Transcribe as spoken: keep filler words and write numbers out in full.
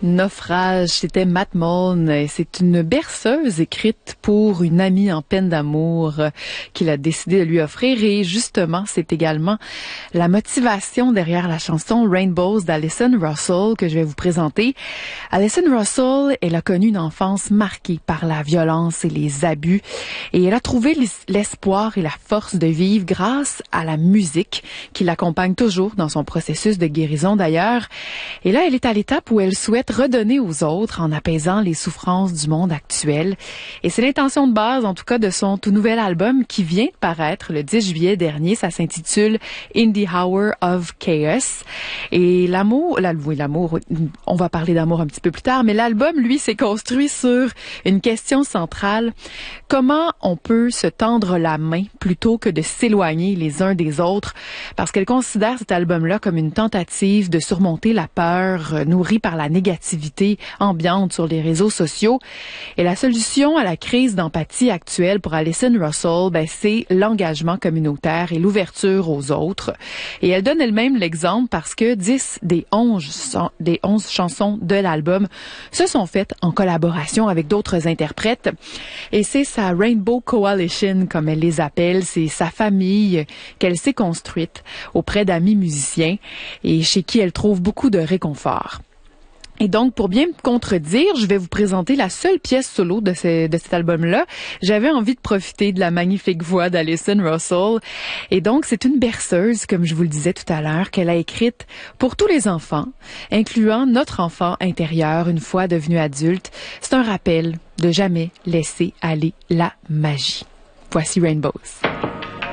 Naufrage, c'était Matt Mullen. C'est une berceuse écrite pour une amie en peine d'amour qu'il a décidé de lui offrir. Et justement, c'est également la motivation derrière la chanson Rainbows d'Alison Russell que je vais vous présenter. Alison Russell, elle a connu une enfance marquée par la violence et les abus. Et elle a trouvé l'espoir et la force de vivre grâce à la musique qui l'accompagne toujours dans son processus de guérison d'ailleurs. Et là, elle est à l'étape où elle souhaite redonner aux autres en apaisant les souffrances du monde actuel. Et c'est l'intention de base, en tout cas, de son tout nouvel album qui vient de paraître le dix juillet dernier. Ça s'intitule In the Hour of Chaos. Et l'amour, la, oui, l'amour, on va parler d'amour un petit peu plus tard, mais l'album, lui, s'est construit sur une question centrale. Comment on peut se tendre la main plutôt que de s'éloigner les uns des autres? Parce qu'elle considère cet album-là comme une tentative de surmonter la peur nourrie par la négativité ambiante sur les réseaux sociaux. Et la solution à la crise d'empathie actuelle pour Alison Russell, ben, c'est l'engagement communautaire et l'ouverture aux autres. Et elle donne elle-même l'exemple parce que dix des onze, des onze chansons de l'album se sont faites en collaboration avec d'autres interprètes. Et c'est sa Rainbow Coalition, comme elle les appelle, c'est sa famille qu'elle s'est construite auprès d'amis musiciens et chez qui elle trouve beaucoup de réconfort. Et donc, pour bien me contredire, je vais vous présenter la seule pièce solo de, ce, de cet album-là. J'avais envie de profiter de la magnifique voix d'Alison Russell. Et donc, c'est une berceuse, comme je vous le disais tout à l'heure, qu'elle a écrite pour tous les enfants, incluant notre enfant intérieur une fois devenu adulte. C'est un rappel de jamais laisser aller la magie. Voici Rainbows.